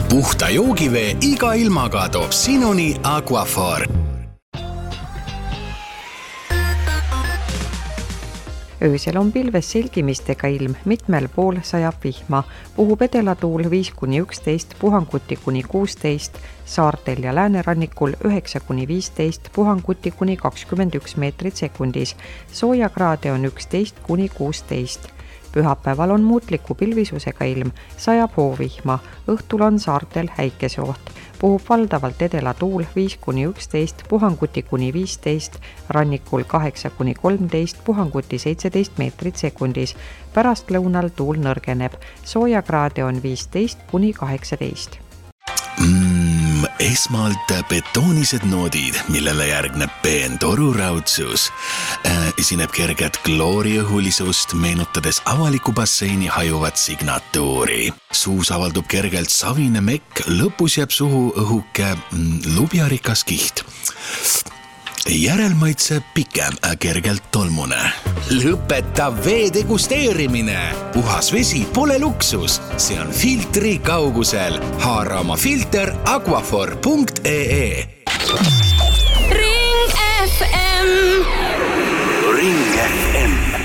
Puhta joogivee iga ilmaga toob sinuni Aquaphor. Öösel on pilves selgimistega ilm, mitmel pool sajab vihma, puhub edelatuul 5-11, puhanguti kuni 16, saartel ja läänerannikul 9-15, puhanguti kuni 21 meetrit sekundis, soojakraade on 11-16. Pühapäeval on muutliku pilvisusega ilm, sajab hoovihma, õhtul on saartel häikeseoht. Puhub valdavalt edelatuul 5-11, puhanguti kuni 15, rannikul 8-13, puhanguti 17 meetrit sekundis. Pärast lõunal tuul nõrgeneb, soojakraade on 15-18. Esmalt betoonised noodid, millele järgneb peen toruraudsus. Esineb kerget klooriõhulisust, meenutades avaliku basseini hajuvat signatuuri. Suus avaldub kergelt savine mekk, lõpus jääb suhu õhuke lubjarikas kiht. Järelmaitse pikem, kergelt tolmune. Lõpeta vee degusteerimine. Puhas vesi pole luksus, see on filtri kaugusel. Haara oma filter aquaphor.ee. Ring FM. Ring FM.